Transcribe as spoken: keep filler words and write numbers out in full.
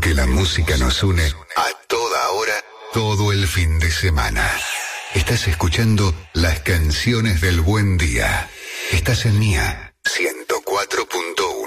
Porque la música nos une a toda hora, todo el fin de semana. Estás escuchando las canciones del buen día. Estás en Mía ciento cuatro punto uno.